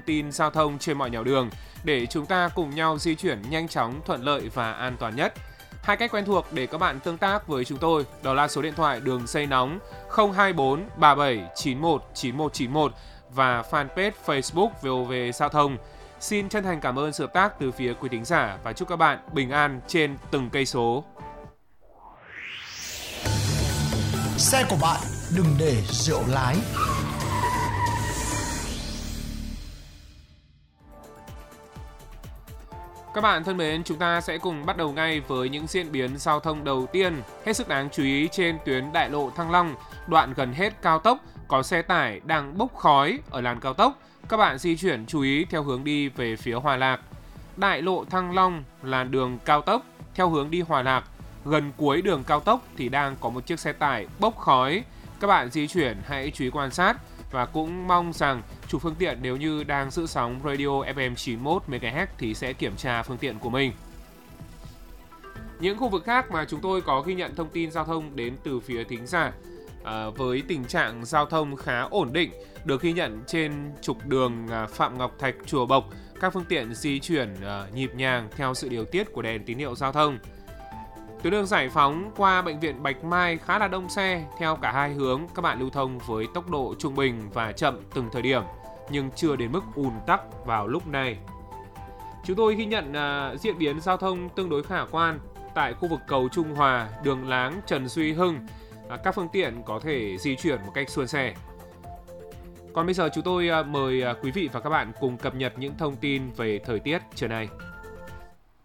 thông tin giao thông trên mọi nẻo đường để chúng ta cùng nhau di chuyển nhanh chóng, thuận lợi và an toàn nhất. Hai cách quen thuộc để các bạn tương tác với chúng tôi đó là số điện thoại đường dây nóng 024 37 91 9191 và fanpage Facebook VOV Giao thông. Xin chân thành cảm ơn sự hợp tác từ phía quý thính giả và chúc các bạn bình an trên từng cây số. Xe của bạn đừng để rượu lái. Các bạn thân mến, chúng ta sẽ cùng bắt đầu ngay với những diễn biến giao thông đầu tiên. Hết sức đáng chú ý trên tuyến đại lộ Thăng Long, đoạn gần hết cao tốc, có xe tải đang bốc khói ở làn cao tốc. Các bạn di chuyển chú ý theo hướng đi về phía Hòa Lạc. Đại lộ Thăng Long là đường cao tốc theo hướng đi Hòa Lạc. Gần cuối đường cao tốc thì đang có một chiếc xe tải bốc khói. Các bạn di chuyển hãy chú ý quan sát và cũng mong rằng chủ phương tiện nếu như đang giữ sóng radio FM 91 MHz thì sẽ kiểm tra phương tiện của mình. Những khu vực khác mà chúng tôi có ghi nhận thông tin giao thông đến từ phía thính giả với tình trạng giao thông khá ổn định được ghi nhận trên trục đường Phạm Ngọc Thạch Chùa Bộc. Các phương tiện di chuyển nhịp nhàng theo sự điều tiết của đèn tín hiệu giao thông. Tuyến đường Giải Phóng qua bệnh viện Bạch Mai khá là đông xe theo cả hai hướng, các bạn lưu thông với tốc độ trung bình và chậm từng thời điểm nhưng chưa đến mức ùn tắc vào lúc này. Chúng tôi ghi nhận diễn biến giao thông tương đối khả quan tại khu vực cầu Trung Hòa, đường Láng Trần Duy Hưng. Các phương tiện có thể di chuyển một cách suôn sẻ. Còn bây giờ chúng tôi mời quý vị và các bạn cùng cập nhật những thông tin về thời tiết trưa nay.